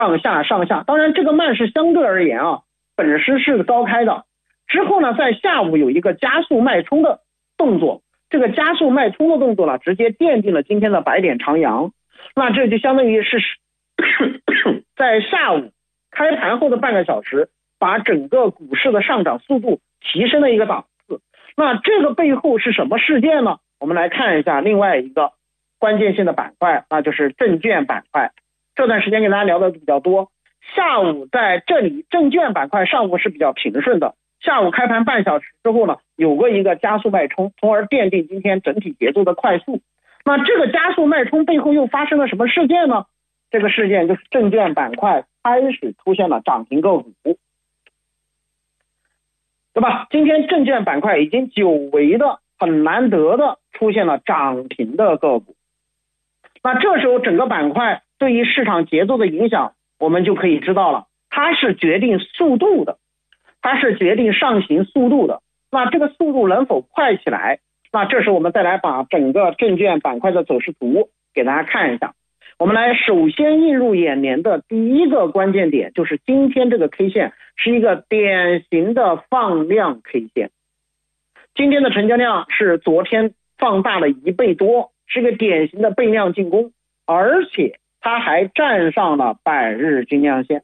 上下，当然这个慢是相对而言啊，本身是高开的。之后呢，在下午有一个加速脉冲的动作，这个加速脉冲的动作呢，直接奠定了今天的100点长阳。那这就相当于是在下午开盘后的半个小时，把整个股市的上涨速度提升了一个档次。那这个背后是什么事件呢？我们来看一下另外一个关键性的板块，那就是证券板块。这段时间跟大家聊的比较多，下午在这里证券板块上午是比较平顺的，下午开盘半小时之后呢，有过一个加速脉冲，从而奠定今天整体节奏的快速。那这个加速脉冲背后又发生了什么事件呢？这个事件就是证券板块开始出现了涨停个股，对吧？今天证券板块已经久违的很难得的出现了涨停的个股。那这时候整个板块对于市场节奏的影响，我们就可以知道了，它是决定速度的，它是决定上行速度的。那这个速度能否快起来？那这时候我们再来把整个证券板块的走势图给大家看一下。我们来首先映入眼帘的第一个关键点，就是今天这个 K 线是一个典型的放量 K 线。今天的成交量是昨天放大了1倍多，是一个典型的倍量进攻，而且它还站上了100日均量线。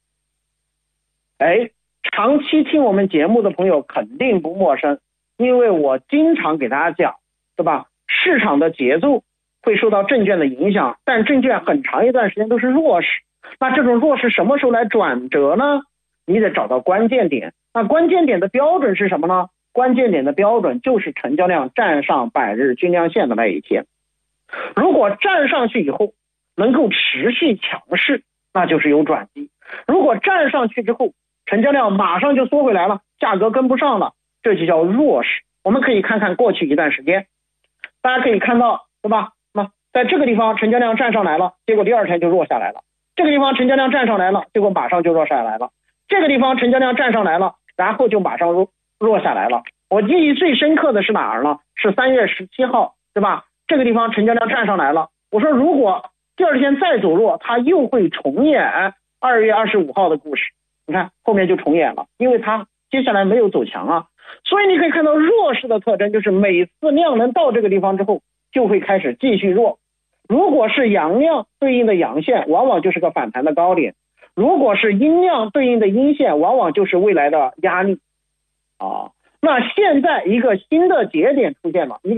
长期听我们节目的朋友肯定不陌生，因为我经常给大家讲，对吧？市场的节奏会受到证券的影响，但证券很长一段时间都是弱势。那这种弱势什么时候来转折呢？你得找到关键点。那关键点的标准是什么呢？关键点的标准就是成交量站上100日均量线的那一天。如果站上去以后能够持续强势，那就是有转机。如果站上去之后成交量马上就缩回来了，价格跟不上了，这就叫弱势。我们可以看看过去一段时间，大家可以看到，对吧？那在这个地方成交量站上来了，结果第二天就弱下来了。这个地方成交量站上来了，结果马上就弱下来了。这个地方成交量站上来了，然后就马上弱下来了。我记忆最深刻的是哪儿呢？是3月17号，对吧？这个地方成交量站上来了。我说如果第二天再走弱，它又会重演2月25号的故事。你看后面就重演了，因为它接下来没有走强啊。所以你可以看到弱势的特征就是每次量能到这个地方之后就会开始继续弱。如果是阳量对应的阳线，往往就是个反弹的高点；如果是阴量对应的阴线，往往就是未来的压力啊。那现在一个新的节点出现了，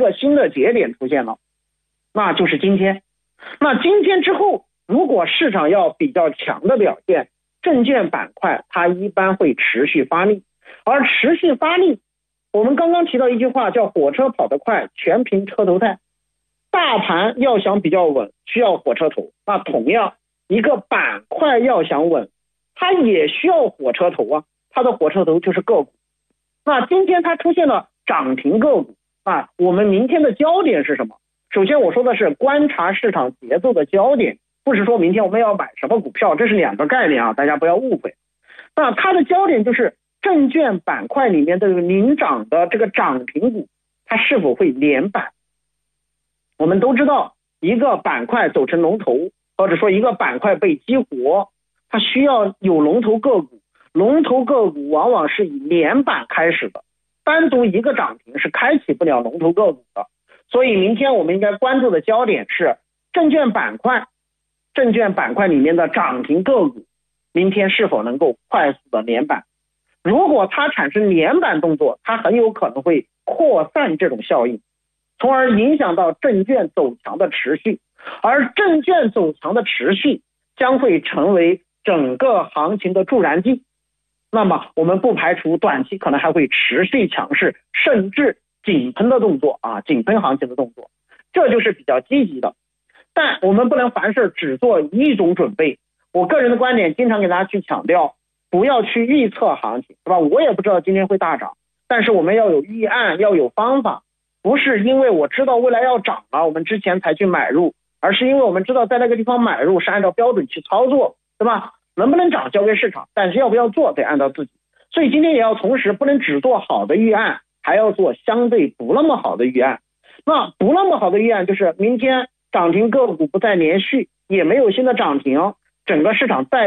那就是今天。那今天之后，如果市场要比较强的表现，证券板块它一般会持续发力。而持续发力，我们刚刚提到一句话叫火车跑得快，全凭车头带。大盘要想比较稳，需要火车头。那同样一个板块要想稳，它也需要火车头啊，它的火车头就是个股。那今天它出现了涨停个股啊，我们明天的焦点是什么？首先我说的是观察市场节奏的焦点，不是说明天我们要买什么股票，这是2个概念啊，大家不要误会。那它的焦点就是证券板块里面的领涨的这个涨停股，它是否会连板。我们都知道一个板块走成龙头，或者说一个板块被激活，它需要有龙头个股，龙头个股往往是以连板开始的，单独一个涨停是开启不了龙头个股的。所以明天我们应该关注的焦点是证券板块里面的涨停个股明天是否能够快速的连板。如果它产生连板动作，它很有可能会扩散这种效应，从而影响到证券走强的持续。而证券走强的持续将会成为整个行情的助燃剂。那么我们不排除短期可能还会持续强势，甚至井喷的动作啊，井喷行情的动作，这就是比较积极的。但我们不能凡事只做一种准备。我个人的观点经常给大家去强调，不要去预测行情，对吧？我也不知道今天会大涨，但是我们要有预案，要有方法，不是因为我知道未来要涨了我们之前才去买入，而是因为我们知道在那个地方买入是按照标准去操作，对吧？能不能涨交给市场，但是要不要做得按照自己。所以今天也要同时不能只做好的预案，还要做相对不那么好的预案。那不那么好的预案就是明天涨停个股不再连续，也没有新的涨停，整个市场再